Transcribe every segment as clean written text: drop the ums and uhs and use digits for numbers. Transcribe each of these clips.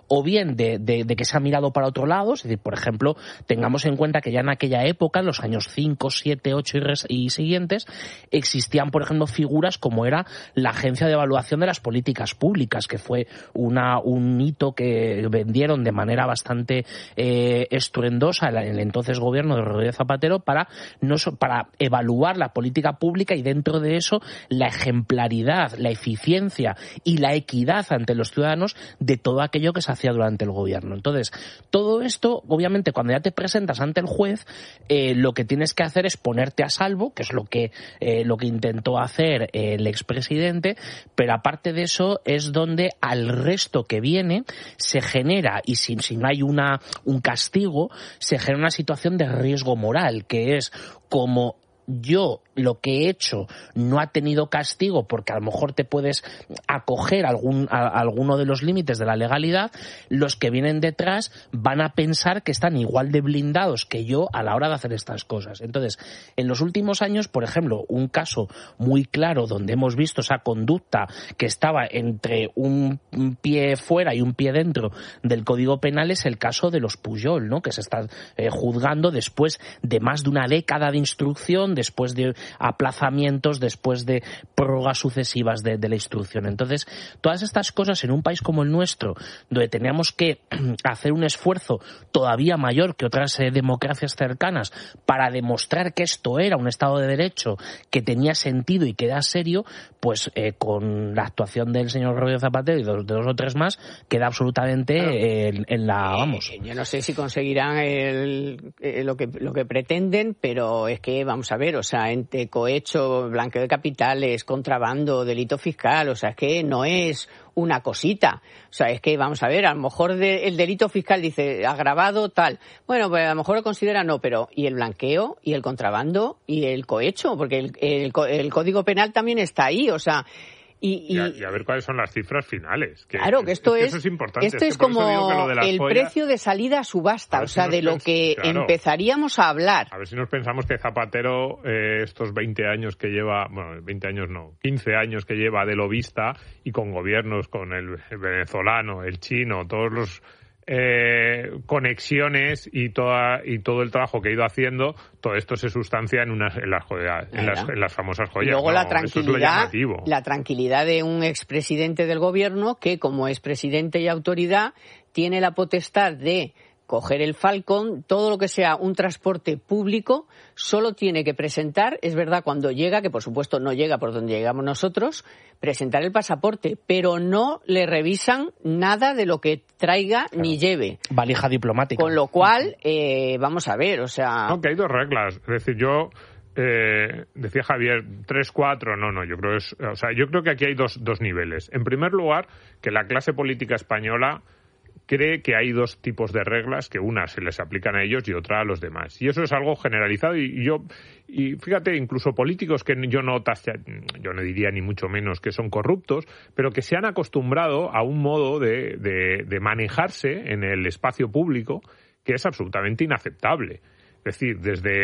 o bien de que se ha mirado para otro lado. Es decir, por ejemplo, tengamos en cuenta que ya en aquella época, en los años 5, 7, 8 y siguientes, existían, por ejemplo, figuras como era la Agencia de Evaluación de las Políticas Públicas, que fue un hito que vendieron de manera bastante estruendosa en el entonces gobierno de Rodríguez Zapatero para evaluar la política pública y dentro de eso la ejemplaridad, la eficiencia y la equidad ante los ciudadanos de todo aquello que se hacía durante el gobierno. Entonces, todo esto, obviamente, cuando ya te presentas ante el juez, lo que tienes que hacer es ponerte a salvo, que es lo que intentó hacer el expresidente, pero aparte de eso es donde al resto que viene se genera, y si no hay un castigo, se genera una situación de riesgo moral, que es como yo lo que he hecho no ha tenido castigo porque a lo mejor te puedes acoger a alguno de los límites de la legalidad, los que vienen detrás van a pensar que están igual de blindados que yo a la hora de hacer estas cosas. Entonces, en los últimos años, por ejemplo, un caso muy claro donde hemos visto esa conducta que estaba entre un pie fuera y un pie dentro del Código Penal es el caso de los Pujol, ¿no? Que se está juzgando después de más de una década de instrucción, después de aplazamientos, después de prórrogas sucesivas de la instrucción. Entonces, todas estas cosas en un país como el nuestro, donde teníamos que hacer un esfuerzo todavía mayor que otras democracias cercanas para demostrar que esto era un Estado de Derecho, que tenía sentido y que era serio, pues con la actuación del señor Rodríguez Zapatero y de dos o tres más, queda absolutamente en la... vamos. Yo no sé si conseguirán lo que pretenden, pero es que, vamos a ver, o sea, entre cohecho, blanqueo de capitales, contrabando, delito fiscal, o sea, es que no es una cosita. O sea, es que, vamos a ver, a lo mejor el delito fiscal dice agravado, tal. Bueno, pues a lo mejor lo considera no, pero ¿y el blanqueo? ¿Y el contrabando? ¿Y el cohecho? Porque el Código Penal también está ahí, o sea... Y a ver cuáles son las cifras finales. Claro, que eso es importante. Esto es como el precio de salida a subasta, o sea, de lo que empezaríamos a hablar. A ver si nos pensamos que Zapatero, estos 20 años que lleva, bueno, 20 años no, 15 años que lleva de lobista y con gobiernos, con el venezolano, el chino, todos los conexiones y todo el trabajo que ha ido haciendo, todo esto se sustancia en las famosas joyas. Y luego la tranquilidad de un expresidente del gobierno que, como expresidente y autoridad, tiene la potestad de coger el Falcon, todo lo que sea un transporte público, solo tiene que presentar, es verdad, cuando llega, que por supuesto no llega por donde llegamos nosotros, presentar el pasaporte, pero no le revisan nada de lo que traiga ni lleve. Valija diplomática. Con lo cual, vamos a ver, o sea... No, que hay dos reglas, es decir, yo... decía Javier, 3, 4, no, yo creo que aquí hay dos niveles. En primer lugar, que la clase política española cree que hay dos tipos de reglas, que una se les aplican a ellos y otra a los demás. Y eso es algo generalizado y fíjate, incluso políticos que yo no diría ni mucho menos que son corruptos, pero que se han acostumbrado a un modo de manejarse en el espacio público que es absolutamente inaceptable. Es decir,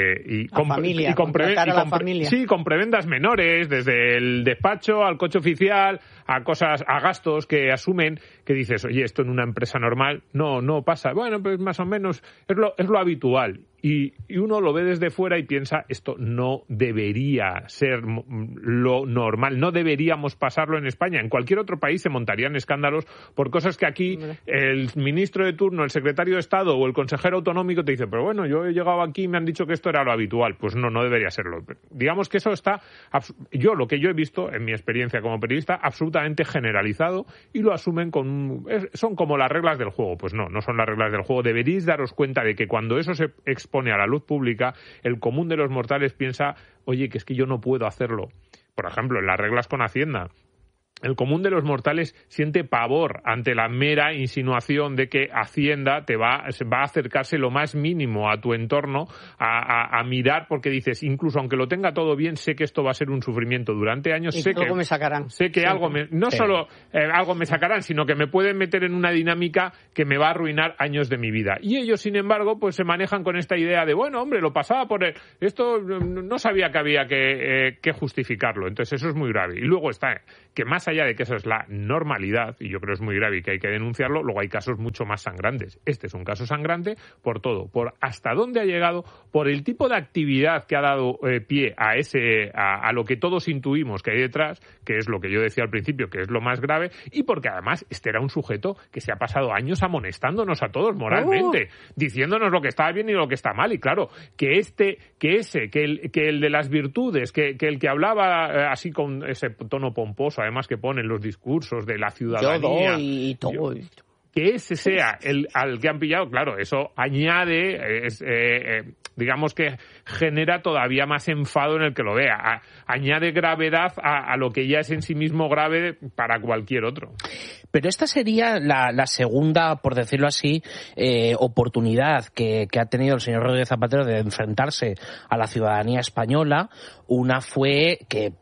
con prebendas menores, desde el despacho al coche oficial, a gastos que asumen, que dices, oye, esto en una empresa normal no pasa. Bueno, pues más o menos es lo habitual. Y uno lo ve desde fuera y piensa, esto no debería ser lo normal, no deberíamos pasarlo en España. En cualquier otro país se montarían escándalos por cosas que aquí el ministro de turno, el secretario de Estado o el consejero autonómico te dice, pero bueno, yo he llegado aquí y me han dicho que esto era lo habitual. Pues no debería serlo. Digamos que eso está, lo que yo he visto en mi experiencia como periodista, absolutamente generalizado y lo asumen son como las reglas del juego. Pues no son las reglas del juego. Deberíais daros cuenta de que cuando eso se expone a la luz pública, el común de los mortales piensa, oye, que es que yo no puedo hacerlo. Por ejemplo, en las reglas con Hacienda, el común de los mortales siente pavor ante la mera insinuación de que Hacienda va a acercarse lo más mínimo a tu entorno, a mirar, porque dices, incluso aunque lo tenga todo bien, sé que esto va a ser un sufrimiento durante años. Y algo me sacarán. Sé que algo solo algo me sacarán, sino que me pueden meter en una dinámica que me va a arruinar años de mi vida. Y ellos, sin embargo, pues se manejan con esta idea de, bueno, hombre, lo pasaba por esto, no sabía que había que justificarlo. Entonces eso es muy grave. Y luego está que más allá de que eso es la normalidad, y yo creo que es muy grave y que hay que denunciarlo, luego hay casos mucho más sangrantes. Este es un caso sangrante por todo, por hasta dónde ha llegado, por el tipo de actividad que ha dado pie a lo que todos intuimos que hay detrás, que es lo que yo decía al principio, que es lo más grave, y porque además este era un sujeto que se ha pasado años amonestándonos a todos moralmente, diciéndonos lo que está bien y lo que está mal, y claro, que el de las virtudes, que el que hablaba así con ese tono pomposo, además que pone en los discursos de la ciudadanía, que ese sea el al que han pillado, claro, eso añade, digamos que genera todavía más enfado en el que lo vea, añade gravedad a lo que ya es en sí mismo grave para cualquier otro. Pero esta sería la segunda, por decirlo así, oportunidad que ha tenido el señor Rodríguez Zapatero de enfrentarse a la ciudadanía española. Una fue que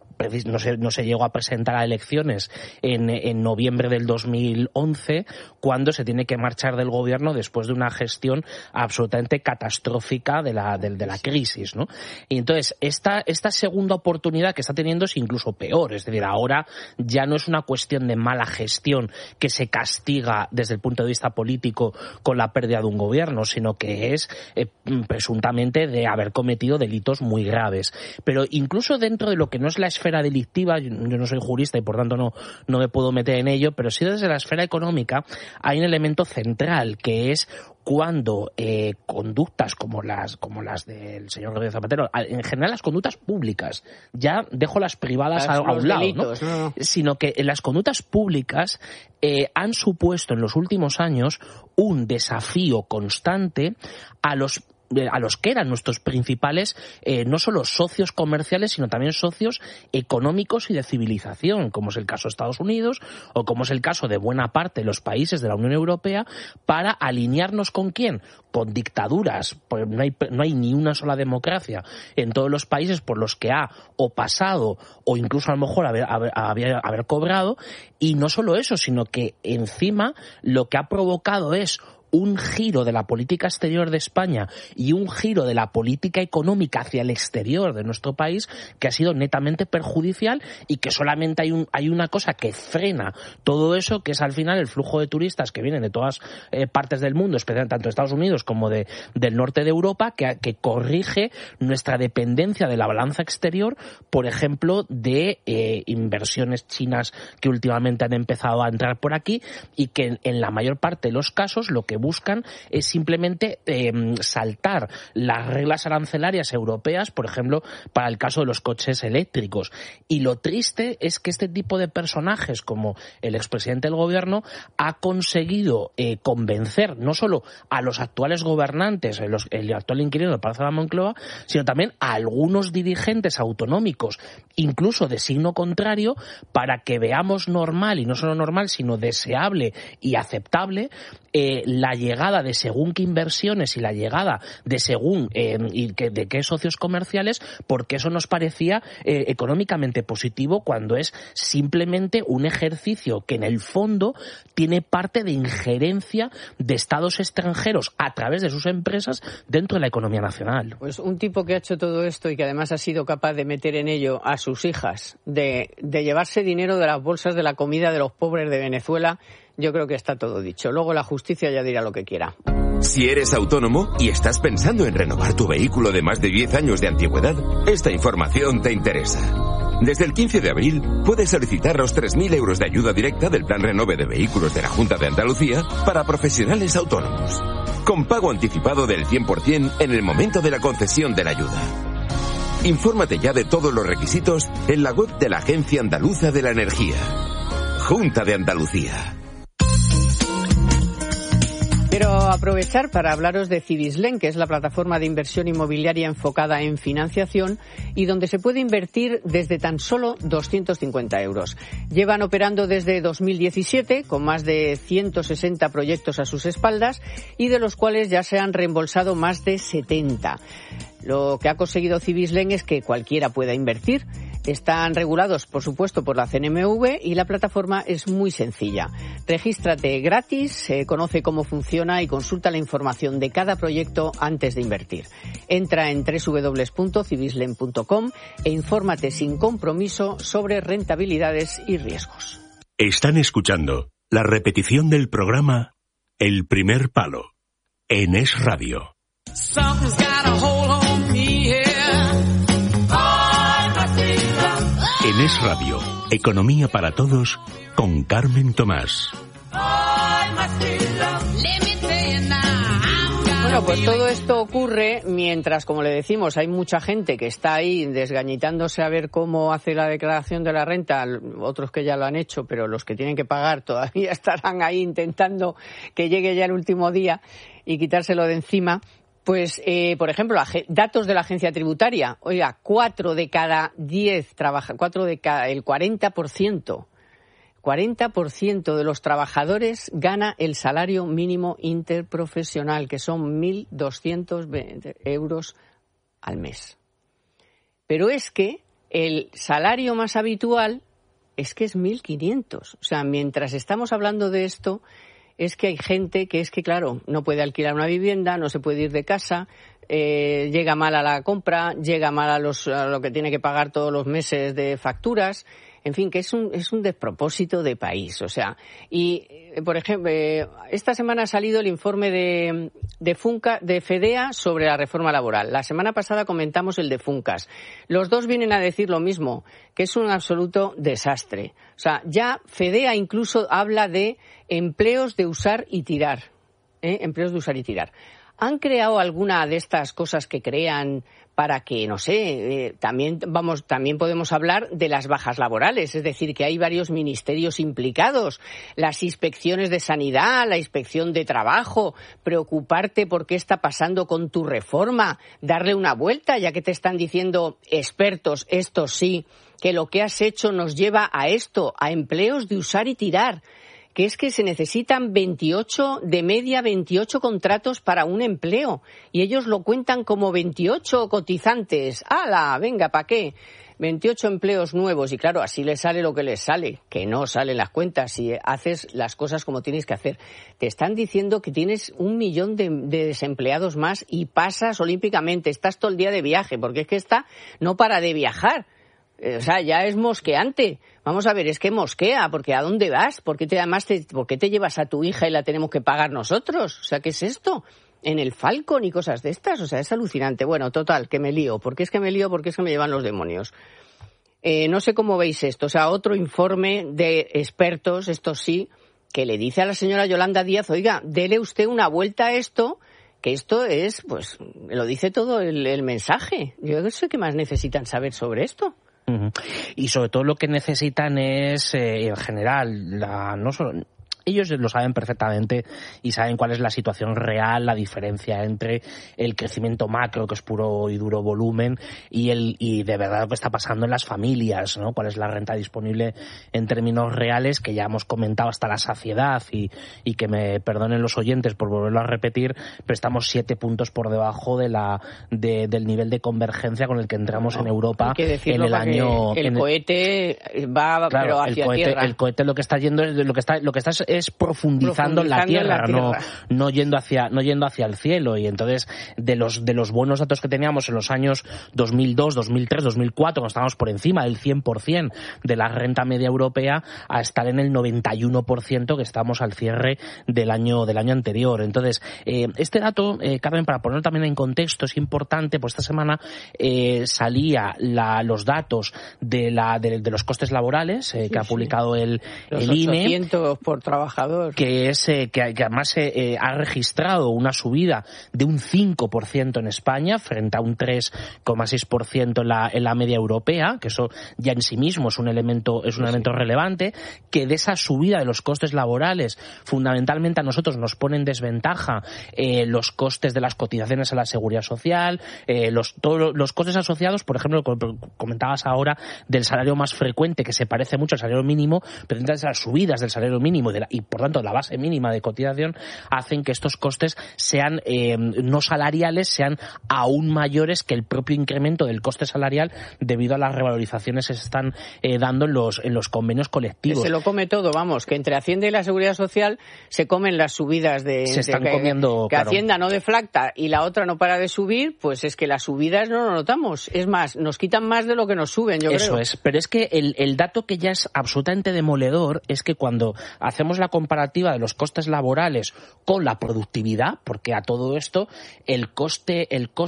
no se llegó a presentar a elecciones en noviembre del 2011, cuando se tiene que marchar del gobierno después de una gestión absolutamente catastrófica de la crisis, ¿no? Y entonces, esta segunda oportunidad que está teniendo es incluso peor. Es decir, ahora ya no es una cuestión de mala gestión que se castiga desde el punto de vista político con la pérdida de un gobierno, sino que es presuntamente de haber cometido delitos muy graves. Pero incluso dentro de lo que no es la esfera delictiva, yo no soy jurista y por tanto no me puedo meter en ello, pero sí desde la esfera económica hay un elemento central, que es cuando conductas como las del señor Rodríguez Zapatero, en general las conductas públicas, ya dejo las privadas a un lado, delitos, ¿no? Sino que en las conductas públicas han supuesto en los últimos años un desafío constante a los que eran nuestros principales, no solo socios comerciales, sino también socios económicos y de civilización, como es el caso de Estados Unidos o como es el caso de buena parte de los países de la Unión Europea, para alinearnos ¿con quién? Con dictaduras. Pues no hay ni una sola democracia en todos los países por los que ha o pasado o incluso a lo mejor haber cobrado. Y no solo eso, sino que encima lo que ha provocado es un giro de la política exterior de España y un giro de la política económica hacia el exterior de nuestro país que ha sido netamente perjudicial, y que solamente hay una cosa que frena todo eso, que es al final el flujo de turistas que vienen de todas partes del mundo, especialmente tanto de Estados Unidos como del norte de Europa, que corrige nuestra dependencia de la balanza exterior, por ejemplo, de inversiones chinas que últimamente han empezado a entrar por aquí, y que en la mayor parte de los casos lo que buscan es simplemente saltar las reglas arancelarias europeas, por ejemplo, para el caso de los coches eléctricos. Y lo triste es que este tipo de personajes, como el expresidente del gobierno, ha conseguido convencer no solo a los actuales gobernantes, el actual inquilino del Palacio de la Moncloa, sino también a algunos dirigentes autonómicos, incluso de signo contrario, para que veamos normal, y no solo normal, sino deseable y aceptable, la llegada de según qué inversiones y la llegada de según de qué socios comerciales, porque eso nos parecía económicamente positivo, cuando es simplemente un ejercicio que en el fondo tiene parte de injerencia de estados extranjeros a través de sus empresas dentro de la economía nacional. Pues un tipo que ha hecho todo esto y que además ha sido capaz de meter en ello a sus hijas, de llevarse dinero de las bolsas de la comida de los pobres de Venezuela, yo creo que está todo dicho. Luego la justicia ya dirá lo que quiera. Si eres autónomo y estás pensando en renovar tu vehículo de más de 10 años de antigüedad, esta información te interesa. Desde el 15 de abril puedes solicitar los 3.000 euros de ayuda directa del Plan Renove de Vehículos de la Junta de Andalucía para profesionales autónomos, con pago anticipado del 100% en el momento de la concesión de la ayuda. Infórmate ya de todos los requisitos en la web de la Agencia Andaluza de la Energía. Junta de Andalucía. Quiero aprovechar para hablaros de Cibislen, que es la plataforma de inversión inmobiliaria enfocada en financiación y donde se puede invertir desde tan solo 250 euros. Llevan operando desde 2017 con más de 160 proyectos a sus espaldas y de los cuales ya se han reembolsado más de 70. Lo que ha conseguido Cibislen es que cualquiera pueda invertir Están regulados, por supuesto, por la CNMV y la plataforma es muy sencilla. Regístrate gratis, conoce cómo funciona y consulta la información de cada proyecto antes de invertir. Entra en www.civislen.com e infórmate sin compromiso sobre rentabilidades y riesgos. Están escuchando la repetición del programa El Primer Palo en Es Radio. En Es Radio, Economía para Todos, con Carmen Tomás. Bueno, pues todo esto ocurre mientras, como le decimos, hay mucha gente que está ahí desgañitándose a ver cómo hace la declaración de la renta, otros que ya lo han hecho, pero los que tienen que pagar todavía estarán ahí intentando que llegue ya el último día y quitárselo de encima. Pues, por ejemplo, datos de la agencia tributaria. Oiga, 4 de cada 10 el 40% de los trabajadores gana el salario mínimo interprofesional, que son 1.220 euros al mes. Pero es que el salario más habitual es que es 1.500. O sea, mientras estamos hablando de esto, es que hay gente que claro, no puede alquilar una vivienda, no se puede ir de casa, llega mal a la compra, llega mal a lo que tiene que pagar todos los meses de facturas. En fin, que es un despropósito de país. O sea, y, por ejemplo, esta semana ha salido el informe de FEDEA sobre la reforma laboral. La semana pasada comentamos el de Funcas. Los dos vienen a decir lo mismo, que es un absoluto desastre. O sea, ya FEDEA incluso habla de empleos de usar y tirar. Empleos de usar y tirar. ¿Han creado alguna de estas cosas que crean para que, no sé, también podemos hablar de las bajas laborales? Es decir, que hay varios ministerios implicados, las inspecciones de sanidad, la inspección de trabajo, preocuparte por qué está pasando con tu reforma, darle una vuelta, ya que te están diciendo expertos, esto sí, que lo que has hecho nos lleva a esto, a empleos de usar y tirar. Que es que se necesitan 28 contratos para un empleo y ellos lo cuentan como 28 cotizantes. ¡Hala! Venga, ¿para qué? 28 empleos nuevos y claro, así les sale lo que les sale, que no salen las cuentas si haces las cosas como tienes que hacer. Te están diciendo que tienes 1 millón de desempleados más y pasas olímpicamente, estás todo el día de viaje, porque es que esta no para de viajar. O sea, ya es mosqueante. Vamos a ver, es que mosquea, porque ¿a dónde vas? ¿Por qué te llevas a tu hija y la tenemos que pagar nosotros? O sea, ¿qué es esto? En el Falcon y cosas de estas, o sea, es alucinante. Bueno, total, que me lío. ¿Por qué es que me lío? Porque es que me llevan los demonios. No sé cómo veis esto. O sea, otro informe de expertos, esto sí, que le dice a la señora Yolanda Díaz, oiga, dele usted una vuelta a esto, que esto es, pues, lo dice todo el mensaje. Yo no sé qué más necesitan saber sobre esto. Y sobre todo lo que necesitan es, en general, no solo... Ellos lo saben perfectamente y saben cuál es la situación real, la diferencia entre el crecimiento macro, que es puro y duro volumen, y de verdad lo que está pasando en las familias, ¿no? Cuál es la renta disponible en términos reales, que ya hemos comentado hasta la saciedad, y que me perdonen los oyentes por volverlo a repetir, pero estamos 7 puntos por debajo del nivel de convergencia con el que entramos en Europa en el año... El cohete va, claro, pero hacia tierra. El cohete lo que está yendo es lo que está es profundizando en la tierra, no yendo hacia el cielo. Y entonces de los buenos datos que teníamos en los años 2002, 2003, 2004, cuando estábamos por encima del 100% de la renta media europea, a estar en el 91% que estamos al cierre del año anterior. Entonces, este dato, Carmen, para ponerlo también en contexto, es importante, pues esta semana salía los datos de los costes laborales que ha publicado el INE. 800 por trabajador. Que además ha registrado una subida de un 5% en España frente a un 3,6% en la media europea, que eso ya en sí mismo es un elemento relevante, que de esa subida de los costes laborales fundamentalmente a nosotros nos pone en desventaja los costes de las cotizaciones a la seguridad social, todos los costes asociados, por ejemplo, comentabas ahora del salario más frecuente, que se parece mucho al salario mínimo, pero las subidas del salario mínimo y por tanto la base mínima de cotización hacen que estos costes sean no salariales, sean aún mayores que el propio incremento del coste salarial debido a las revalorizaciones que se están dando en los convenios colectivos. Que se lo come todo, vamos, que entre Hacienda y la Seguridad Social se comen las subidas se están comiendo, que claro. Hacienda no deflacta y la otra no para de subir, pues es que las subidas no lo notamos. Es más, nos quitan más de lo que nos suben, yo creo. Eso es, pero es que el dato que ya es absolutamente demoledor es que cuando hacemos la comparativa de los costes laborales con la productividad, porque a todo esto el coste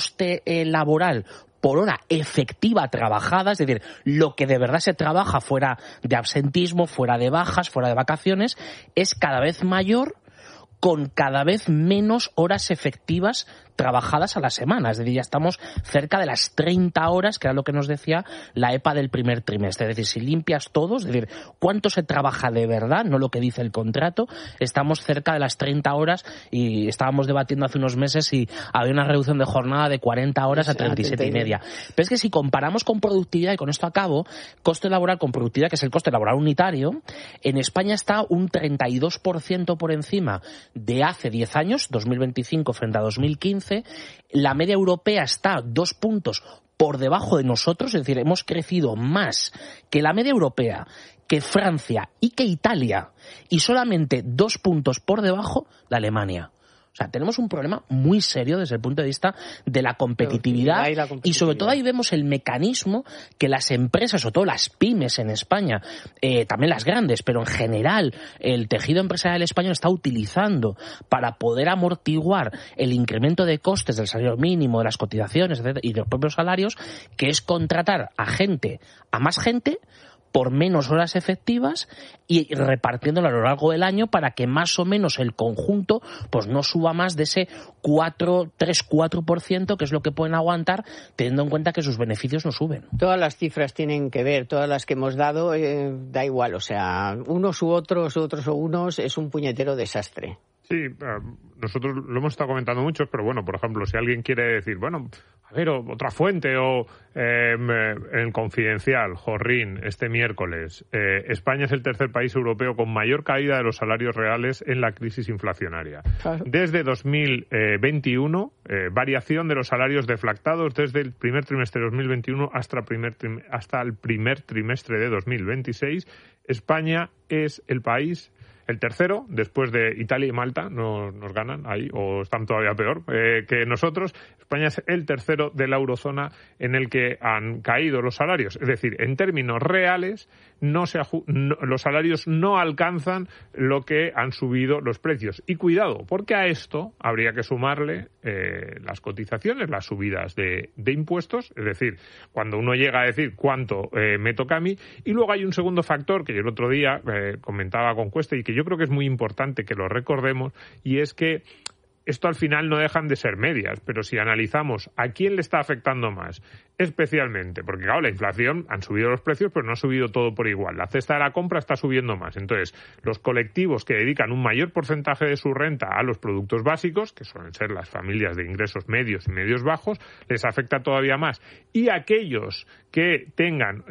laboral por hora efectiva trabajada, es decir, lo que de verdad se trabaja fuera de absentismo, fuera de bajas, fuera de vacaciones, es cada vez mayor con cada vez menos horas efectivas trabajadas a la semana. Es decir, ya estamos cerca de las 30 horas, que era lo que nos decía la EPA del primer trimestre. Es decir, si limpias todo, es decir, cuánto se trabaja de verdad, no lo que dice el contrato, estamos cerca de las 30 horas y estábamos debatiendo hace unos meses si había una reducción de jornada de 40 horas a 37 y media. Pero es que si comparamos con productividad, y con esto acabo, coste laboral con productividad, que es el coste laboral unitario, en España está un 32% por encima de hace 10 años, 2025 frente a 2015, la media europea está 2 puntos por debajo de nosotros, es decir, hemos crecido más que la media europea, que Francia y que Italia, y solamente 2 puntos por debajo de Alemania. O sea, tenemos un problema muy serio desde el punto de vista de la competitividad y sobre todo ahí vemos el mecanismo que las empresas, sobre todo las pymes en España, también las grandes, pero en general el tejido empresarial español está utilizando para poder amortiguar el incremento de costes del salario mínimo, de las cotizaciones, etcétera, y de los propios salarios, que es contratar a más gente, por menos horas efectivas y repartiéndolo a lo largo del año para que más o menos el conjunto pues no suba más de ese 3-4%, que es lo que pueden aguantar, teniendo en cuenta que sus beneficios no suben. Todas las cifras tienen que ver, todas las que hemos dado, da igual, o sea, unos u otros o unos, es un puñetero desastre. Sí, nosotros lo hemos estado comentando mucho, pero bueno, por ejemplo, si alguien quiere decir, bueno, a ver, otra fuente o en el Confidencial, Jorrín, este miércoles, España es el tercer país europeo con mayor caída de los salarios reales en la crisis inflacionaria. Claro. Desde 2021, variación de los salarios deflactados desde el primer trimestre de 2021 hasta el primer trimestre de 2026. España es el país, el tercero, después de Italia y Malta, nos ganan ahí, o están todavía peor que nosotros. España es el tercero de la eurozona en el que han caído los salarios. Es decir, en términos reales, los salarios no alcanzan lo que han subido los precios. Y cuidado, porque a esto habría que sumarle las cotizaciones, las subidas de impuestos. Es decir, cuando uno llega a decir cuánto me toca a mí. Y luego hay un segundo factor que yo el otro día comentaba con Cuesta y que yo creo que es muy importante que lo recordemos, y es que esto al final no dejan de ser medias, pero si analizamos a quién le está afectando más, especialmente, porque claro, la inflación, han subido los precios, pero no ha subido todo por igual. La cesta de la compra está subiendo más. Entonces, los colectivos que dedican un mayor porcentaje de su renta a los productos básicos, que suelen ser las familias de ingresos medios y medios bajos, les afecta todavía más. Y aquellos que tengan,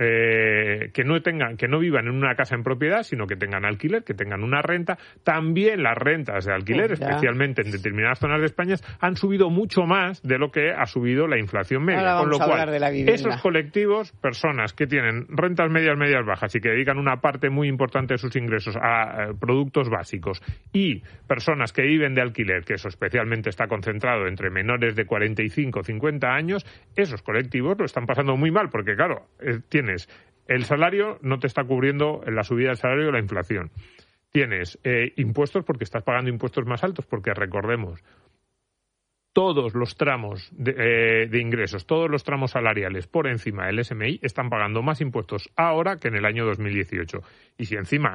que no vivan en una casa en propiedad, sino que tengan alquiler, que tengan una renta, también las rentas de alquiler, especialmente en determinadas zonas de España, han subido mucho más de lo que ha subido la inflación media. Con lo cual, esos colectivos, personas que tienen rentas medias, medias bajas y que dedican una parte muy importante de sus ingresos a productos básicos, y personas que viven de alquiler, que eso especialmente está concentrado entre menores de 45 o 50 años, esos colectivos lo están pasando muy mal, porque claro, tienes el salario, no te está cubriendo la subida del salario la inflación. Tienes impuestos porque estás pagando impuestos más altos, porque recordemos, todos los tramos de ingresos, todos los tramos salariales por encima del SMI están pagando más impuestos ahora que en el año 2018. Y si encima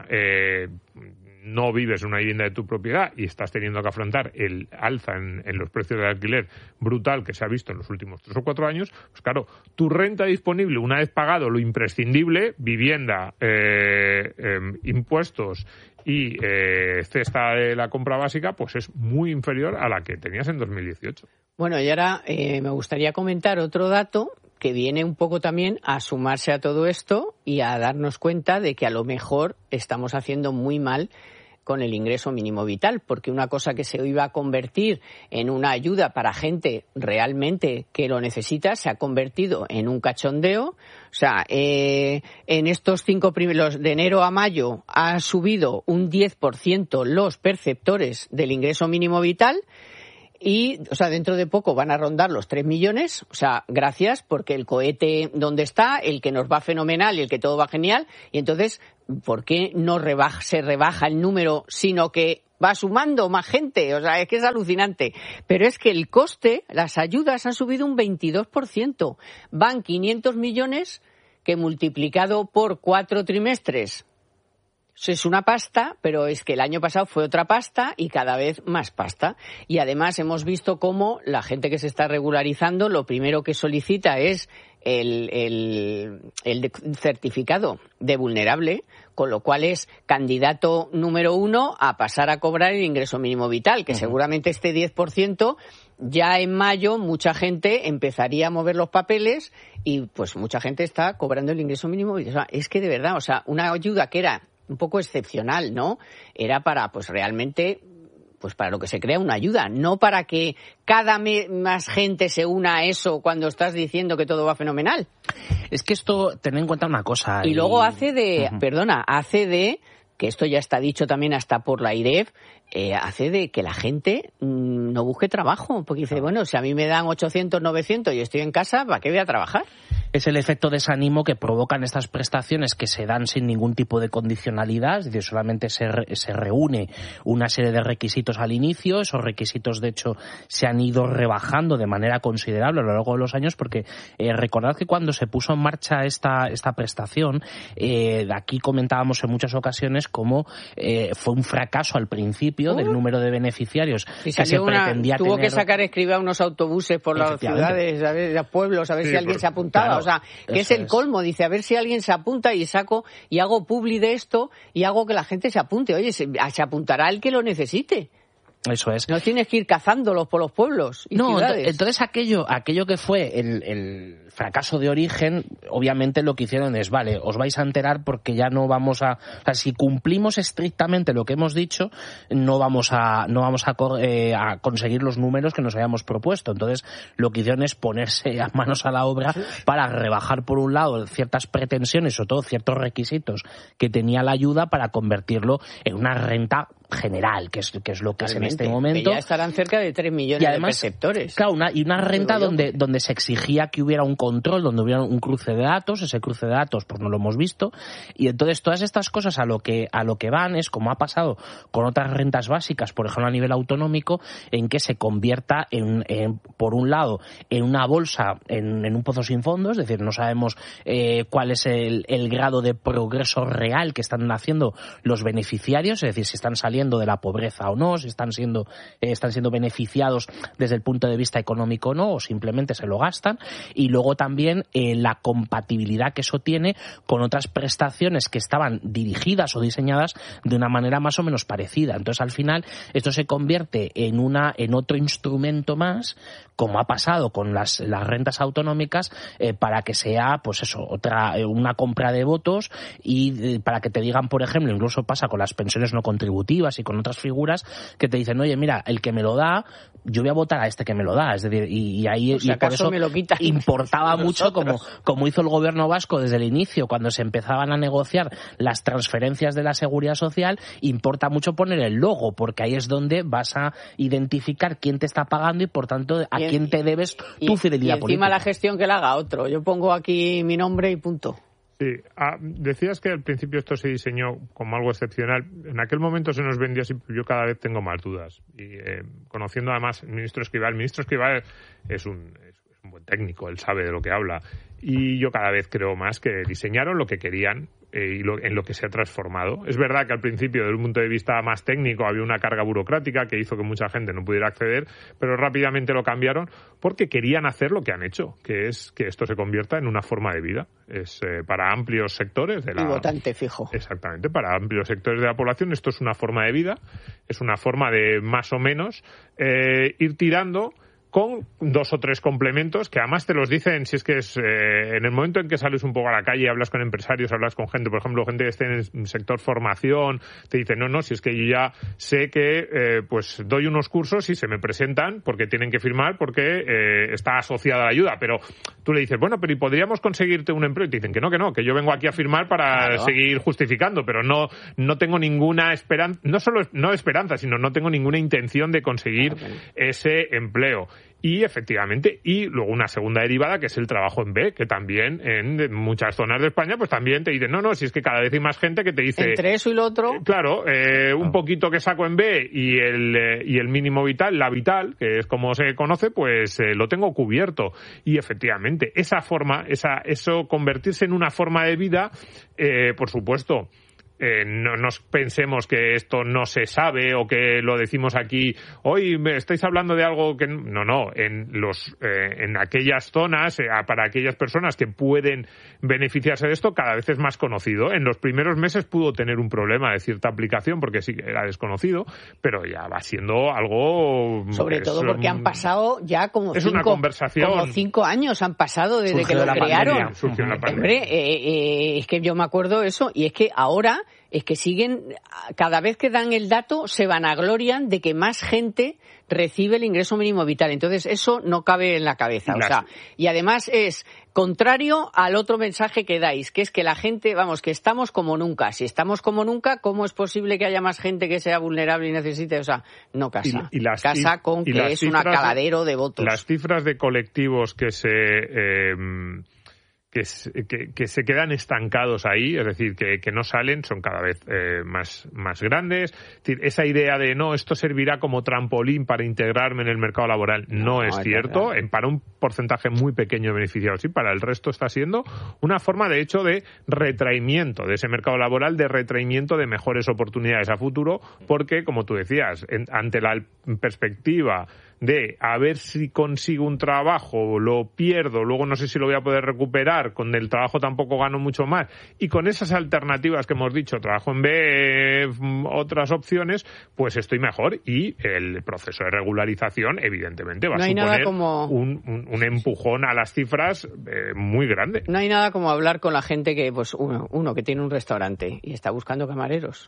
no vives en una vivienda de tu propiedad y estás teniendo que afrontar el alza en los precios del alquiler brutal que se ha visto en los últimos 3 o 4 años, pues claro, tu renta disponible, una vez pagado lo imprescindible, vivienda, impuestos y cesta de la compra básica, pues es muy inferior a la que tenías en 2018. Bueno, y ahora me gustaría comentar otro dato que viene un poco también a sumarse a todo esto y a darnos cuenta de que a lo mejor estamos haciendo muy mal con el ingreso mínimo vital, porque una cosa que se iba a convertir en una ayuda para gente realmente que lo necesita se ha convertido en un cachondeo. O sea, en estos 5 primeros de enero a mayo ha subido un 10% los perceptores del ingreso mínimo vital. Y, o sea, dentro de poco van a rondar los 3 millones, o sea, gracias, porque el cohete donde está, el que nos va fenomenal y el que todo va genial, y entonces, ¿por qué no se rebaja el número, sino que va sumando más gente? O sea, es que es alucinante. Pero es que el coste, las ayudas han subido un 22%. Van 500 millones que multiplicado por 4 trimestres, es una pasta, pero es que el año pasado fue otra pasta y cada vez más pasta. Y además hemos visto cómo la gente que se está regularizando, lo primero que solicita es el certificado de vulnerable, con lo cual es candidato número 1 a pasar a cobrar el ingreso mínimo vital, que seguramente este 10%, ya en mayo mucha gente empezaría a mover los papeles y pues mucha gente está cobrando el ingreso mínimo vital. O sea, es que de verdad, o sea, una ayuda que era un poco excepcional, ¿no? Era para, pues realmente, pues para lo que se crea una ayuda, no para que cada más gente se una a eso cuando estás diciendo que todo va fenomenal. Es que esto, ten en cuenta una cosa. Y luego hace de, que esto ya está dicho también hasta por la IREF, hace de que la gente no busque trabajo, porque dice, bueno, si a mí me dan 800, 900 y estoy en casa, ¿para qué voy a trabajar? Es el efecto desánimo que provocan estas prestaciones que se dan sin ningún tipo de condicionalidad, es decir, solamente se reúne una serie de requisitos al inicio. Esos requisitos, de hecho, se han ido rebajando de manera considerable a lo largo de los años, porque recordad que cuando se puso en marcha esta prestación, aquí comentábamos en muchas ocasiones cómo fue un fracaso al principio del número de beneficiarios que se pretendía tuvo tener. Que sacar escribir unos autobuses por las ciudades, a ver, los pueblos, a ver si alguien se apuntaba. Claro, o sea, que es el colmo. Dice, a ver si alguien se apunta y saco y hago publi de esto y hago que la gente se apunte. Oye, se apuntará el que lo necesite. Eso es. No tienes que ir cazándolos por los pueblos y ciudades. Entonces aquello que fue el fracaso de origen, obviamente lo que hicieron es, vale, os vais a enterar porque ya no vamos a... O sea, si cumplimos estrictamente lo que hemos dicho, no vamos a conseguir los números que nos habíamos propuesto. Entonces lo que hicieron es ponerse a manos a la obra para rebajar, por un lado, ciertas pretensiones, sobre todo ciertos requisitos que tenía la ayuda, para convertirlo en una renta general, que es lo que es en este momento. Que ya estarán cerca de 3 millones y además, de perceptores. Claro, una renta donde se exigía que hubiera un control, donde hubiera un cruce de datos. Ese cruce de datos pues no lo hemos visto, y entonces todas estas cosas a lo que van es, como ha pasado con otras rentas básicas, por ejemplo a nivel autonómico, en que se convierta por un lado en una bolsa, en un pozo sin fondo, es decir, no sabemos cuál es el grado de progreso real que están haciendo los beneficiarios, es decir, si están saliendo de la pobreza o no, si están siendo beneficiados desde el punto de vista económico o no, o simplemente se lo gastan. Y luego también la compatibilidad que eso tiene con otras prestaciones que estaban dirigidas o diseñadas de una manera más o menos parecida. Entonces, al final, esto se convierte en otro instrumento más, como ha pasado con las rentas autonómicas, para que sea, pues eso, una compra de votos, y para que te digan, por ejemplo, incluso pasa con las pensiones no contributivas y con otras figuras, que te dicen, oye, mira, el que me lo da, yo voy a votar a este que me lo da. Es decir, y ahí y por eso me lo quitan. Importaba mucho, como hizo el gobierno vasco desde el inicio, cuando se empezaban a negociar las transferencias de la Seguridad Social, importa mucho poner el logo, porque ahí es donde vas a identificar quién te está pagando y, por tanto, a quién te debes tu fidelidad política. Y encima la gestión que la haga otro. Yo pongo aquí mi nombre y punto. Sí, decías que al principio esto se diseñó como algo excepcional. En aquel momento se nos vendió así, yo cada vez tengo más dudas. Y conociendo además al ministro Escrivá es un buen técnico, él sabe de lo que habla. Y yo cada vez creo más que diseñaron lo que querían y en lo que se ha transformado. Es verdad que al principio, desde un punto de vista más técnico, había una carga burocrática que hizo que mucha gente no pudiera acceder, pero rápidamente lo cambiaron porque querían hacer lo que han hecho, que es que esto se convierta en una forma de vida. Es para amplios sectores de la... Y votante fijo. Exactamente, para amplios sectores de la población esto es una forma de vida, es una forma de más o menos ir tirando con 2 o 3 complementos que además te los dicen, si es que es en el momento en que sales un poco a la calle y hablas con empresarios, hablas con gente, por ejemplo, gente que esté en el sector formación, te dicen, no, si es que yo ya sé que pues doy unos cursos y se me presentan porque tienen que firmar porque está asociada a la ayuda, pero tú le dices, bueno, pero ¿y podríamos conseguirte un empleo? Y te dicen que no, que yo vengo aquí a firmar para seguir justificando, pero no tengo ninguna esperanza, no solo no esperanza, sino no tengo ninguna intención de conseguir ese empleo. Y efectivamente, y luego una segunda derivada que es el trabajo en B, que también en muchas zonas de España pues también te dicen, no, si es que cada vez hay más gente que te dice... Entre eso y lo otro... Claro, un poquito que saco en B y el mínimo vital, la vital, que es como se conoce, pues lo tengo cubierto. Y efectivamente, esa forma, eso convertirse en una forma de vida, por supuesto... no nos pensemos que esto no se sabe o que lo decimos aquí, hoy me estáis hablando de algo que no, en aquellas zonas, para aquellas personas que pueden beneficiarse de esto, cada vez es más conocido. En los primeros meses pudo tener un problema de cierta aplicación porque sí que era desconocido, pero ya va siendo algo... Sobre todo porque han pasado ya como 5 años han pasado desde que lo crearon. Hombre, es que yo me acuerdo eso, y es que ahora es que siguen, cada vez que dan el dato, se vanaglorian de que más gente recibe el ingreso mínimo vital. Entonces, eso no cabe en la cabeza. Y además es contrario al otro mensaje que dais, que es que la gente, que estamos como nunca. Si estamos como nunca, ¿cómo es posible que haya más gente que sea vulnerable y necesite? No casa. Casa con que es un acaladero de votos. Las cifras de colectivos que se quedan estancados ahí, es decir, que no salen, son cada vez más grandes. Es decir, esa idea de esto servirá como trampolín para integrarme en el mercado laboral, no es cierto. Para un porcentaje muy pequeño de beneficiados, sí, para el resto está siendo una forma, de hecho, de retraimiento de ese mercado laboral, de retraimiento de mejores oportunidades a futuro, porque, como tú decías, ante la perspectiva de a ver si consigo un trabajo, lo pierdo, luego no sé si lo voy a poder recuperar, con el trabajo tampoco gano mucho más, y con esas alternativas que hemos dicho, trabajo en B, otras opciones, pues estoy mejor, y el proceso de regularización evidentemente va a suponer un empujón a las cifras muy grande. No hay nada como hablar con la gente que, pues uno que tiene un restaurante y está buscando camareros.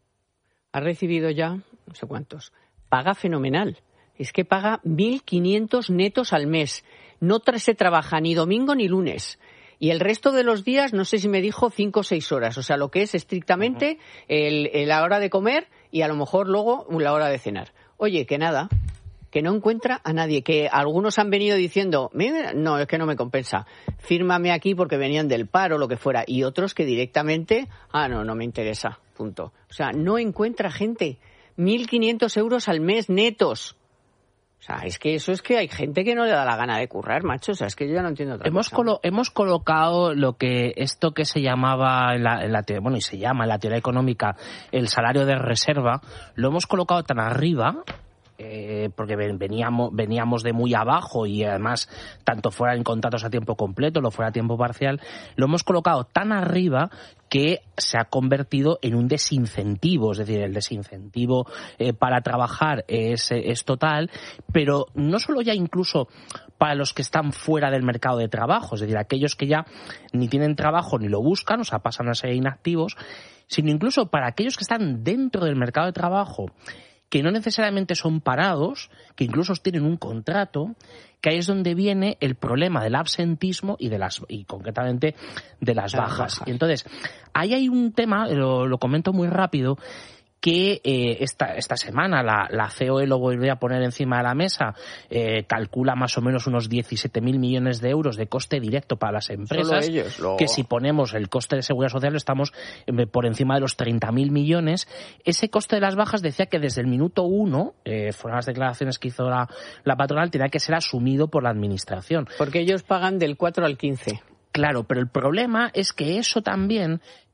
Ha recibido ya no sé cuántos. Paga fenomenal. Es que paga 1.500 netos al mes. No se trabaja ni domingo ni lunes. Y el resto de los días, no sé si me dijo 5 o 6 horas. O sea, lo que es estrictamente la hora de comer y a lo mejor luego la hora de cenar. Oye, que nada, que no encuentra a nadie. Que algunos han venido diciendo, no, es que no me compensa. Fírmame aquí porque venían del paro, lo que fuera. Y otros que directamente, no me interesa, punto. O sea, no encuentra gente. 1.500 euros al mes netos. O sea, es que eso es que hay gente que no le da la gana de currar, macho. O sea, es que yo ya no entiendo otra cosa. Hemos colocado esto que se llamaba y se llama en la teoría económica el salario de reserva, lo hemos colocado tan arriba, porque veníamos de muy abajo y además tanto fuera en contratos a tiempo completo, lo fuera a tiempo parcial, lo hemos colocado tan arriba que se ha convertido en un desincentivo, es decir, el desincentivo para trabajar es total, pero no solo ya incluso para los que están fuera del mercado de trabajo, es decir, aquellos que ya ni tienen trabajo ni lo buscan, o sea, pasan a ser inactivos, sino incluso para aquellos que están dentro del mercado de trabajo, que no necesariamente son parados, que incluso tienen un contrato, que ahí es donde viene el problema del absentismo y concretamente de las bajas. Y entonces, ahí hay un tema, lo comento muy rápido, que esta semana la COE lo vuelve a poner encima de la mesa, calcula más o menos unos 17.000 millones de euros de coste directo para las empresas, que si ponemos el coste de seguridad social estamos por encima de los 30.000 millones. Ese coste de las bajas decía que desde el minuto 1, fueron las declaraciones que hizo la patronal, tenía que ser asumido por la administración. Porque ellos pagan del 4 al 15. Claro, pero el problema es que eso también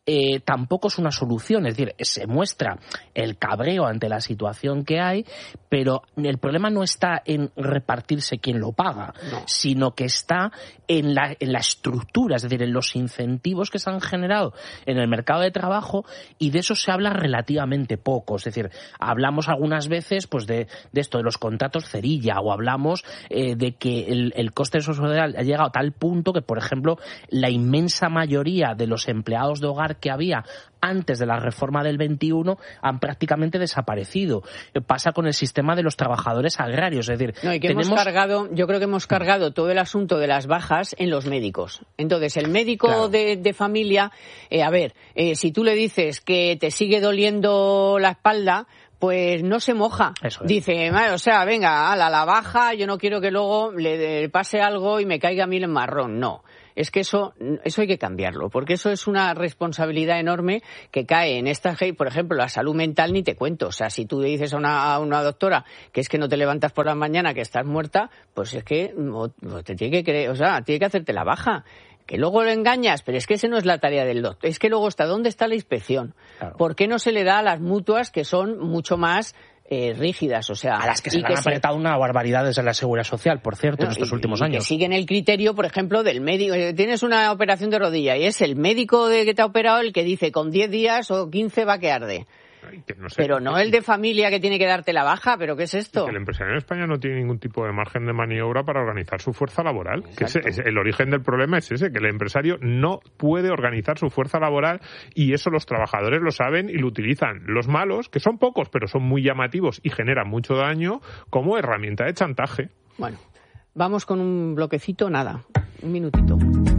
tampoco es una solución. Es decir, se muestra el cabreo ante la situación que hay, pero el problema no está en repartirse quién lo paga, sino que está en la estructura, es decir, en los incentivos que se han generado en el mercado de trabajo, y de eso se habla relativamente poco. Es decir, hablamos algunas veces pues de esto, de los contratos cerilla, o hablamos de que el coste social ha llegado a tal punto que, por ejemplo, la inmensa mayoría de los empleados de hogar que había antes de la reforma del 21 han prácticamente desaparecido. Pasa con el sistema de los trabajadores agrarios, es decir, yo creo que hemos cargado todo el asunto de las bajas en los médicos. Entonces, el médico claro, de familia, si tú le dices que te sigue doliendo la espalda, pues no se moja. Eso es. Dice, venga, a la baja, yo no quiero que luego le pase algo y me caiga a mí el marrón. No. Es que eso hay que cambiarlo, porque eso es una responsabilidad enorme que cae en esta, por ejemplo, la salud mental ni te cuento. O sea, si tú le dices a una doctora que es que no te levantas por la mañana, que estás muerta, pues es que te tiene que creer, tiene que hacerte la baja. Que luego lo engañas, pero es que esa no es la tarea del doctor. Es que luego ¿dónde está la inspección? Claro. ¿Por qué no se le da a las mutuas, que son mucho más rígidas? A las que se han apretado una barbaridad desde la Seguridad Social, por cierto, en estos últimos años. Que siguen el criterio, por ejemplo, del médico. Tienes una operación de rodilla y es el médico que te ha operado el que dice con 10 días o 15 va que arde. No sé, pero no el de familia que tiene que darte la baja. ¿Pero qué es esto? El empresario en España no tiene ningún tipo de margen de maniobra para organizar su fuerza laboral. Que el origen del problema es ese, que el empresario no puede organizar su fuerza laboral, y eso los trabajadores lo saben y lo utilizan. Los malos, que son pocos pero son muy llamativos y generan mucho daño, como herramienta de chantaje. Bueno, vamos con un bloquecito, un minutito.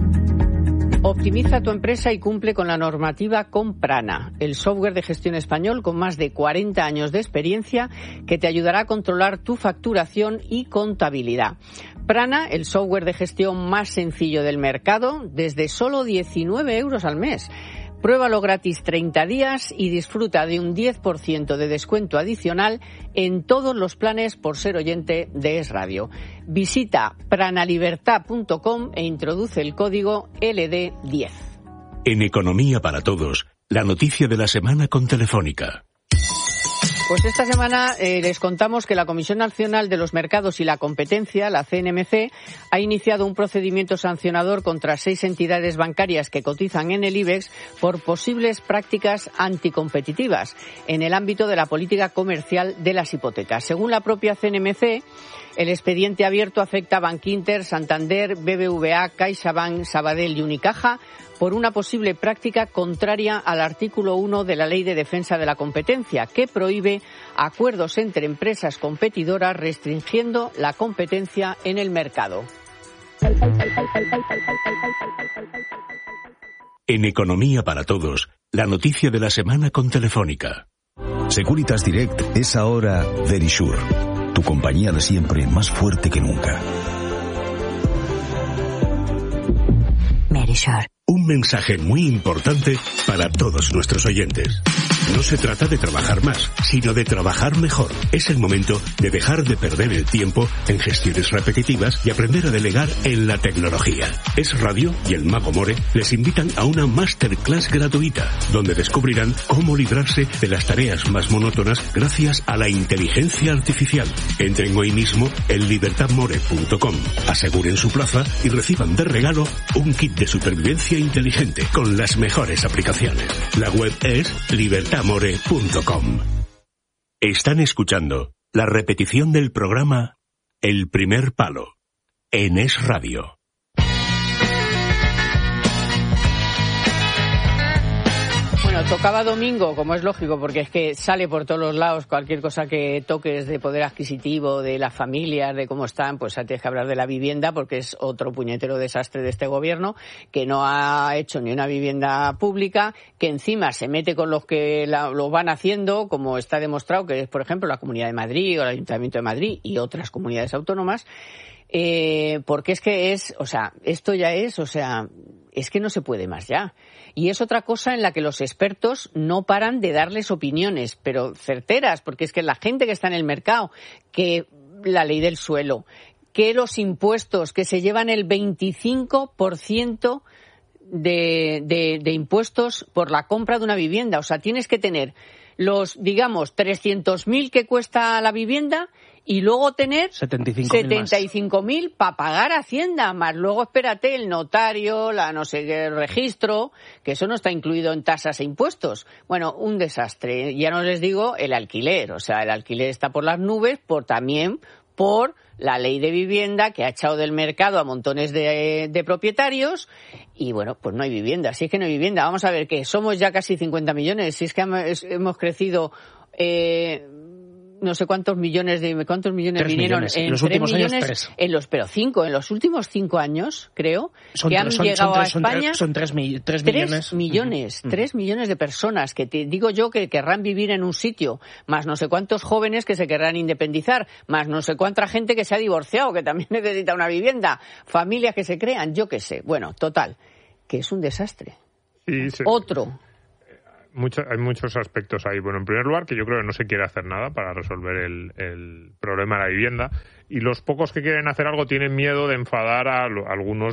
Optimiza tu empresa y cumple con la normativa con Prana, el software de gestión español con más de 40 años de experiencia que te ayudará a controlar tu facturación y contabilidad. Prana, el software de gestión más sencillo del mercado, desde solo 19 euros al mes. Pruébalo gratis 30 días y disfruta de un 10% de descuento adicional en todos los planes por ser oyente de Es Radio. Visita pranalibertad.com e introduce el código LD10. En Economía para Todos, la noticia de la semana con Telefónica. Pues esta semana les contamos que la Comisión Nacional de los Mercados y la Competencia, la CNMC, ha iniciado un procedimiento sancionador contra 6 entidades bancarias que cotizan en el IBEX por posibles prácticas anticompetitivas en el ámbito de la política comercial de las hipotecas. Según la propia CNMC, el expediente abierto afecta a Bankinter, Santander, BBVA, CaixaBank, Sabadell y Unicaja por una posible práctica contraria al artículo 1 de la Ley de Defensa de la Competencia, que prohíbe acuerdos entre empresas competidoras restringiendo la competencia en el mercado. En Economía para Todos, la noticia de la semana con Telefónica. Securitas Direct es ahora Verisure, tu compañía de siempre más fuerte que nunca. Verisure. Un mensaje muy importante para todos nuestros oyentes. No se trata de trabajar más, sino de trabajar mejor. Es el momento de dejar de perder el tiempo en gestiones repetitivas y aprender a delegar en la tecnología. Es Radio y el Mago More les invitan a una masterclass gratuita, donde descubrirán cómo librarse de las tareas más monótonas gracias a la inteligencia artificial. Entren hoy mismo en libertadmore.com, aseguren su plaza y reciban de regalo un kit de supervivencia inteligente con las mejores aplicaciones. La web es libertadmore.com. Están escuchando la repetición del programa El Primer Palo en Es Radio. Bueno, tocaba domingo, como es lógico, porque es que sale por todos los lados cualquier cosa que toques de poder adquisitivo, de las familias, de cómo están, pues tienes que hablar de la vivienda, porque es otro puñetero desastre de este gobierno, que no ha hecho ni una vivienda pública, que encima se mete con los que lo van haciendo, como está demostrado, que es, por ejemplo, la Comunidad de Madrid o el Ayuntamiento de Madrid y otras comunidades autónomas, porque es que esto ya es que no se puede más ya. Y es otra cosa en la que los expertos no paran de darles opiniones, pero certeras, porque es que la gente que está en el mercado, que la ley del suelo, que los impuestos, que se llevan el 25% de impuestos por la compra de una vivienda. O sea, tienes que tener los, digamos, 300.000 que cuesta la vivienda y luego tener 75.000 para pagar Hacienda, más luego espérate el notario, la no sé qué registro, que eso no está incluido en tasas e impuestos. Bueno, un desastre. Ya no les digo el alquiler, o sea, el alquiler está por las nubes, también por la ley de vivienda que ha echado del mercado a montones de propietarios y bueno, pues no hay vivienda. Si es que no hay vivienda, vamos a ver que somos ya casi 50 millones, si es que hemos crecido no sé cuántos millones vinieron en los últimos años, 3. Pero 5 en los últimos 5 años, creo, que han llegado a España. Son 3 millones. 3 millones de personas que te digo yo que querrán vivir en un sitio, más no sé cuántos jóvenes que se querrán independizar, más no sé cuánta gente que se ha divorciado, que también necesita una vivienda, familias que se crean, yo qué sé. Bueno, total, que es un desastre. Sí. Otro. Hay muchos aspectos ahí. Bueno, en primer lugar, que yo creo que no se quiere hacer nada para resolver el problema de la vivienda. Y los pocos que quieren hacer algo tienen miedo de enfadar a algunos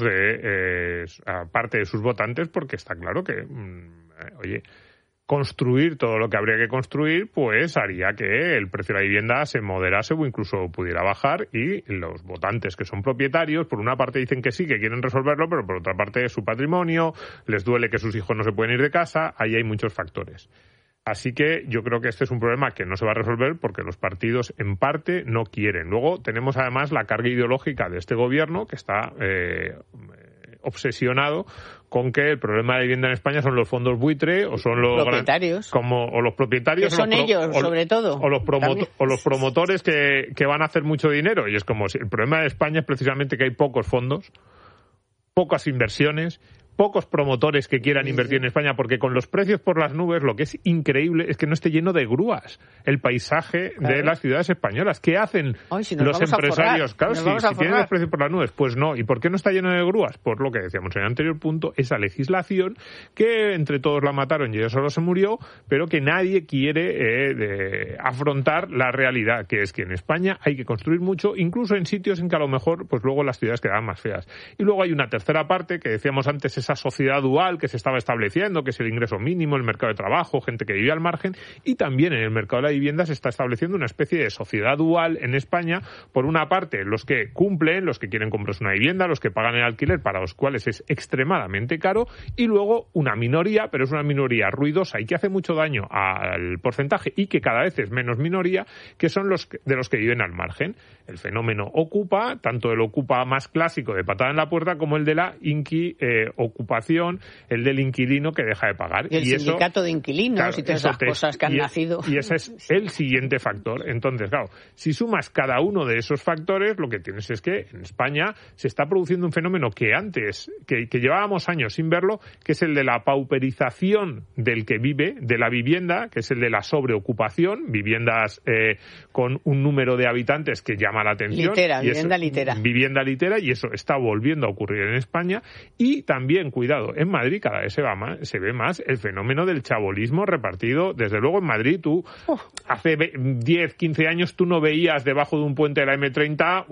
a parte de sus votantes, porque está claro que, oye, construir todo lo que habría que construir, pues haría que el precio de la vivienda se moderase o incluso pudiera bajar, y los votantes que son propietarios, por una parte dicen que sí, que quieren resolverlo, pero por otra parte es su patrimonio, les duele que sus hijos no se pueden ir de casa, ahí hay muchos factores. Así que yo creo que este es un problema que no se va a resolver porque los partidos en parte no quieren. Luego tenemos además la carga ideológica de este gobierno que está obsesionado con que el problema de vivienda en España son los fondos buitre o son los propietarios, o los propietarios, que son ellos sobre todo, o los promotores que van a hacer mucho dinero. Y es como si el problema de España es precisamente que hay pocos fondos, pocas inversiones, pocos promotores que quieran invertir en España, porque con los precios por las nubes lo que es increíble es que no esté lleno de grúas el paisaje de las ciudades españolas. ¿Qué hacen los empresarios? Claro, si tienen los precios por las nubes, pues no. ¿Y por qué no está lleno de grúas? Por lo que decíamos en el anterior punto, esa legislación que entre todos la mataron y ella solo se murió, pero que nadie quiere afrontar la realidad, que es que en España hay que construir mucho, incluso en sitios en que a lo mejor pues luego las ciudades quedan más feas. Y luego hay una tercera parte que decíamos antes, esa sociedad dual que se estaba estableciendo, que es el ingreso mínimo, el mercado de trabajo, gente que vive al margen, y también en el mercado de la vivienda se está estableciendo una especie de sociedad dual en España. Por una parte, los que cumplen, los que quieren comprarse una vivienda, los que pagan el alquiler, para los cuales es extremadamente caro, y luego una minoría, pero es una minoría ruidosa y que hace mucho daño al porcentaje y que cada vez es menos minoría, que son los que viven al margen. El fenómeno ocupa, tanto el ocupa más clásico de patada en la puerta como el de la ocupación, el del inquilino que deja de pagar. Y el sindicato de inquilinos, claro, y todas esas cosas que han nacido. Y ese es el siguiente factor. Entonces, claro, si sumas cada uno de esos factores, lo que tienes es que en España se está produciendo un fenómeno que antes, que llevábamos años sin verlo, que es el de la pauperización del que vive, de la vivienda, que es el de la sobreocupación, viviendas con un número de habitantes que llama la atención. Vivienda litera, y eso está volviendo a ocurrir en España. Y también, cuidado, en Madrid cada vez se ve más el fenómeno del chabolismo repartido. Desde luego en Madrid hace 10, 15 años tú no veías debajo de un puente de la M30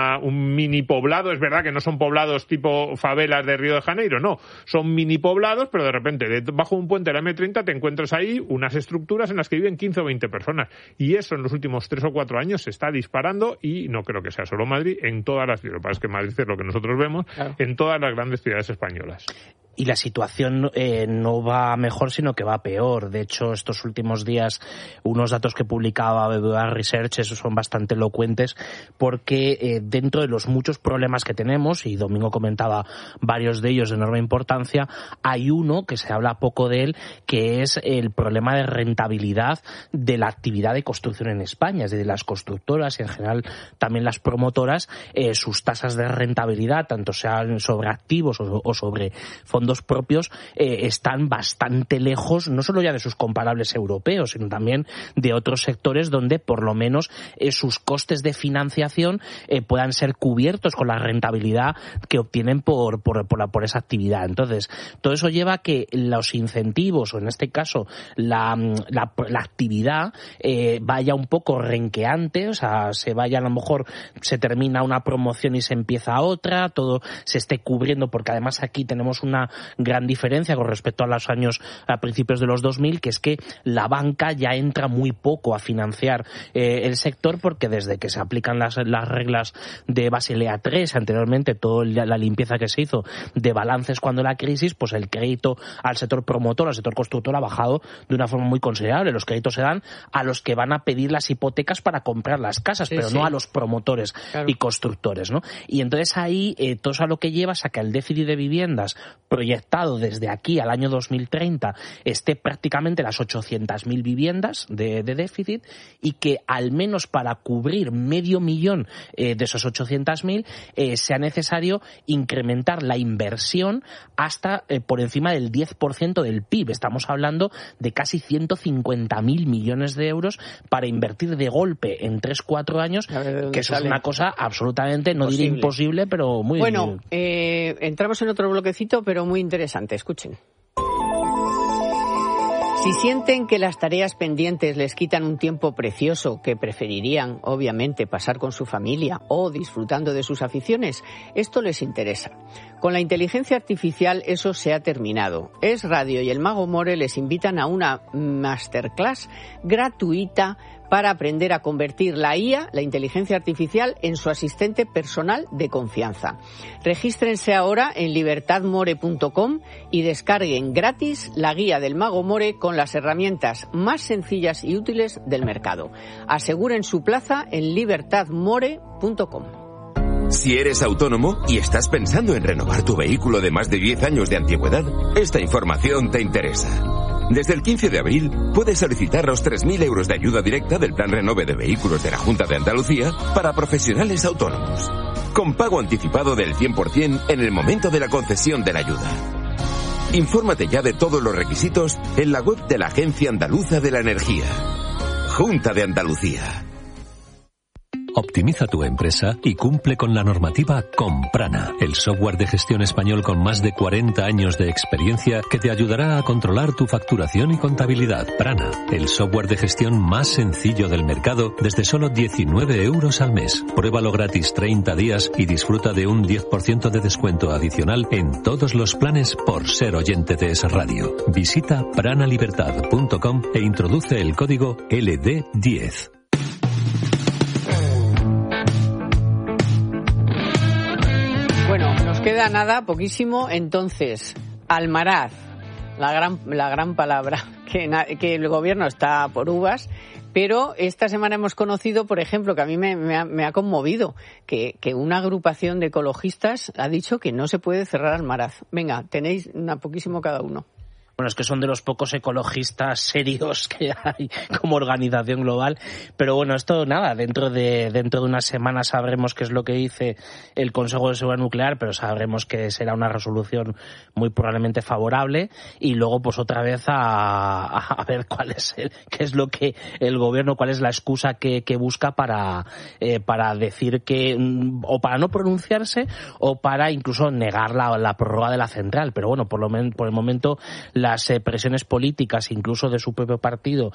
un mini poblado. Es verdad que no son poblados tipo favelas de Río de Janeiro, no. Son mini poblados, pero de repente debajo de un puente de la M30 te encuentras ahí unas estructuras en las que viven 15 o 20 personas. Y eso en los últimos 3 o 4 años se está disparando, y no creo que sea solo Madrid, en todas las ciudades. Lo que pasa es que Madrid es lo que nosotros vemos, claro, en todas las grandes ciudades españolas. Y la situación no va mejor, sino que va peor. De hecho, estos últimos días, unos datos que publicaba BBVA Research, esos son bastante elocuentes, porque dentro de los muchos problemas que tenemos, y Domingo comentaba varios de ellos de enorme importancia, hay uno que se habla poco de él, que es el problema de rentabilidad de la actividad de construcción en España. Es decir, las constructoras y en general también las promotoras, sus tasas de rentabilidad, tanto sean sobre activos o sobre fondos propios, están bastante lejos, no solo ya de sus comparables europeos, sino también de otros sectores donde por lo menos sus costes de financiación puedan ser cubiertos con la rentabilidad que obtienen por esa actividad. Entonces, todo eso lleva a que los incentivos, o en este caso la actividad, vaya un poco renqueante, o sea, a lo mejor se termina una promoción y se empieza otra, todo se esté cubriendo, porque además aquí tenemos una gran diferencia con respecto a principios de los 2000, que es que la banca ya entra muy poco a financiar el sector, porque desde que se aplican las reglas de Basilea III, anteriormente toda la limpieza que se hizo de balances cuando la crisis, pues el crédito al sector promotor, al sector constructor ha bajado de una forma muy considerable. Los créditos se dan a los que van a pedir las hipotecas para comprar las casas, pero no a los promotores y constructores, ¿no? Y entonces ahí todo eso a lo que lleva es a que el déficit de viviendas proyectado desde aquí al año 2030 esté prácticamente las 800.000 viviendas de déficit, y que al menos para cubrir 500.000 de esos 800.000 sea necesario incrementar la inversión hasta por encima del 10% del PIB. Estamos hablando de casi 150.000 millones de euros para invertir de golpe en 3-4 años, que eso es una cosa absolutamente, no diré imposible, pero muy... Bueno, entramos en otro bloquecito, pero muy interesante. Escuchen. Si sienten que las tareas pendientes les quitan un tiempo precioso que preferirían, obviamente, pasar con su familia o disfrutando de sus aficiones, esto les interesa. Con la inteligencia artificial eso se ha terminado. Es Radio y el Mago More les invitan a una masterclass gratuita para aprender a convertir la IA, la inteligencia artificial, en su asistente personal de confianza. Regístrense ahora en libertadmore.com y descarguen gratis la guía del Mago More con las herramientas más sencillas y útiles del mercado. Aseguren su plaza en libertadmore.com. Si eres autónomo y estás pensando en renovar tu vehículo de más de 10 años de antigüedad, esta información te interesa. Desde el 15 de abril puedes solicitar los 3.000 euros de ayuda directa del Plan Renove de Vehículos de la Junta de Andalucía para profesionales autónomos, con pago anticipado del 100% en el momento de la concesión de la ayuda. Infórmate ya de todos los requisitos en la web de la Agencia Andaluza de la Energía. Junta de Andalucía. Optimiza tu empresa y cumple con la normativa con Prana, el software de gestión español con más de 40 años de experiencia que te ayudará a controlar tu facturación y contabilidad. Prana, el software de gestión más sencillo del mercado desde solo 19 euros al mes. Pruébalo gratis 30 días y disfruta de un 10% de descuento adicional en todos los planes por ser oyente de Es Radio. Visita pranalibertad.com e introduce el código LD10. Queda nada, poquísimo. Entonces, Almaraz, la gran palabra, que el gobierno está por uvas, pero esta semana hemos conocido, por ejemplo, que a mí me ha conmovido, que una agrupación de ecologistas ha dicho que no se puede cerrar Almaraz. Venga, tenéis poquísimo cada uno. Bueno, es que son de los pocos ecologistas serios que hay como organización global. Pero bueno, esto nada, dentro de una semana sabremos qué es lo que dice el Consejo de Seguridad Nuclear, pero sabremos que será una resolución muy probablemente favorable. Y luego, pues otra vez a ver qué es lo que el gobierno, cuál es la excusa que busca para decir que, o para no pronunciarse, o para incluso negar la prórroga de la central. Pero bueno, por el momento, las presiones políticas, incluso de su propio partido,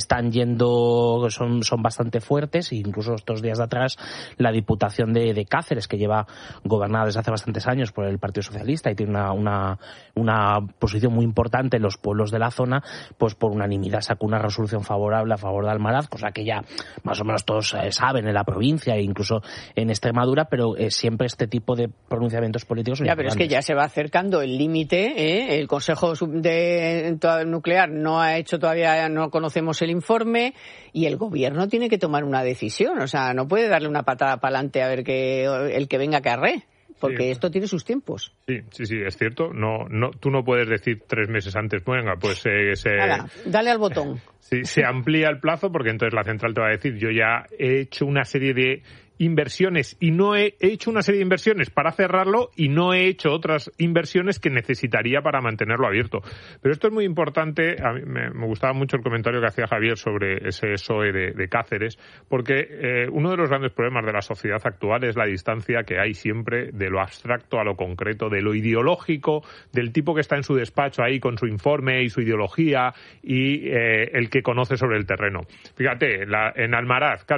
son bastante fuertes. Incluso estos días de atrás, la Diputación de Cáceres, que lleva gobernada desde hace bastantes años por el Partido Socialista y tiene una posición muy importante en los pueblos de la zona, pues por unanimidad sacó una resolución favorable a favor de Almaraz, cosa que ya más o menos todos saben en la provincia e incluso en Extremadura, pero siempre este tipo de pronunciamientos políticos son pero es que ya se va acercando el límite, el Consejo de Nuclear no ha hecho todavía, no conocemos el informe, y el gobierno tiene que tomar una decisión. O sea, no puede darle una patada para adelante a ver el que venga que arre, porque esto tiene sus tiempos. Sí, es cierto. Tú no puedes decir 3 meses antes, venga, pues dale al botón. Sí, se amplía el plazo, porque entonces la central te va a decir, yo ya he hecho una serie de inversiones y no he hecho una serie de inversiones para cerrarlo y no he hecho otras inversiones que necesitaría para mantenerlo abierto. Pero esto es muy importante. A mí me gustaba mucho el comentario que hacía Javier sobre ese SOE de Cáceres, porque uno de los grandes problemas de la sociedad actual es la distancia que hay siempre de lo abstracto a lo concreto, de lo ideológico, del tipo que está en su despacho ahí con su informe y su ideología, y el que conoce sobre el terreno. Fíjate, en Almaraz, claro,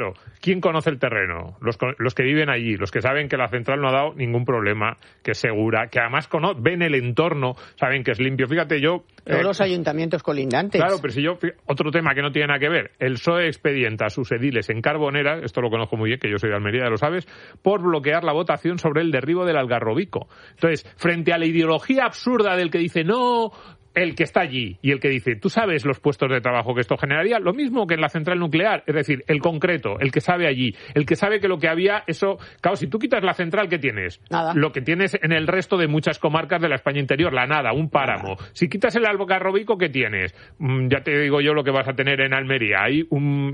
¿quién conoce el terreno? Los que viven allí, los que saben que la central no ha dado ningún problema, que es segura, que además ven el entorno, saben que es limpio. Fíjate, yo... Todos los ayuntamientos colindantes. Claro, pero otro tema que no tiene nada que ver, el PSOE expedienta a sus ediles en Carbonera, esto lo conozco muy bien, que yo soy de Almería, ya lo sabes, por bloquear la votación sobre el derribo del Algarrobico. Entonces, frente a la ideología absurda del que dice no, el que está allí y el que dice, tú sabes los puestos de trabajo que esto generaría, lo mismo que en la central nuclear, es decir, el concreto, el que sabe allí, el que sabe que lo que había, eso, claro, si tú quitas la central, ¿qué tienes? Nada. Lo que tienes en el resto de muchas comarcas de la España interior, la nada, un páramo. Nada. Si quitas el Algarrobico, ¿qué tienes? Ya te digo yo lo que vas a tener en Almería. Hay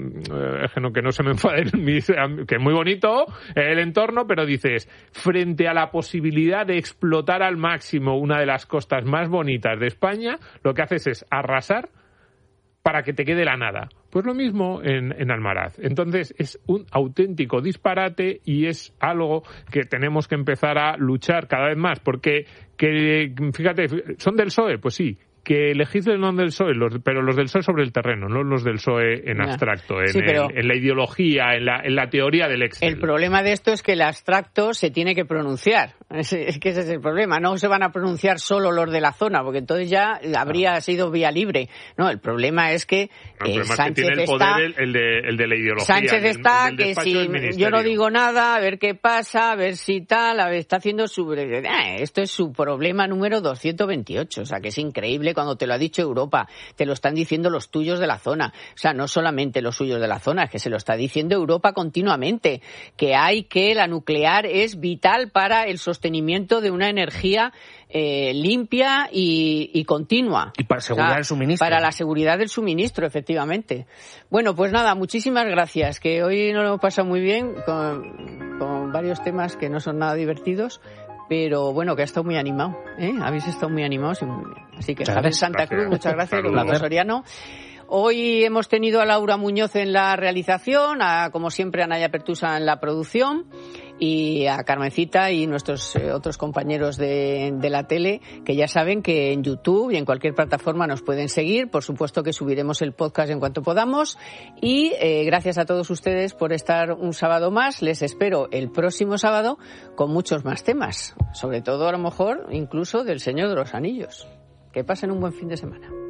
que no se me enfaden, que es muy bonito el entorno, pero dices, frente a la posibilidad de explotar al máximo una de las costas más bonitas de España, lo que haces es arrasar para que te quede la nada. Pues lo mismo en Almaraz. Entonces es un auténtico disparate y es algo que tenemos que empezar a luchar cada vez más, porque, fíjate, ¿son del PSOE? Pues sí. Que legislen no del PSOE, pero los del PSOE sobre el terreno, no los del PSOE en abstracto, en la ideología, en la teoría del Excel. El problema de esto es que el abstracto se tiene que pronunciar. Es que ese es el problema. No se van a pronunciar solo los de la zona, porque entonces ya habría sido vía libre. No, el problema es que Sánchez tiene el poder el de la ideología. Sánchez está que si yo no digo nada, a ver qué pasa, a ver si tal, está haciendo esto es su problema número 228, o sea que es increíble. Cuando te lo ha dicho Europa, te lo están diciendo los tuyos de la zona. O sea, no solamente los suyos de la zona, es que se lo está diciendo Europa continuamente, que la nuclear es vital para el sostenimiento de una energía limpia y continua. Y para seguridad del suministro. Para la seguridad del suministro, efectivamente. Bueno, pues nada, muchísimas gracias, que hoy nos lo hemos pasado muy bien con varios temas que no son nada divertidos. Pero bueno, que ha estado muy animado, ¿eh? Habéis estado muy animados y muy bien. Así que Javier Santa Cruz, muchas gracias, Domingo Soriano. Hoy hemos tenido a Laura Muñoz en la realización, como siempre a Naya Pertusa en la producción y a Carmencita y nuestros otros compañeros de la tele, que ya saben que en YouTube y en cualquier plataforma nos pueden seguir. Por supuesto que subiremos el podcast en cuanto podamos. Y gracias a todos ustedes por estar un sábado más. Les espero el próximo sábado con muchos más temas, sobre todo a lo mejor incluso del Señor de los Anillos. Que pasen un buen fin de semana.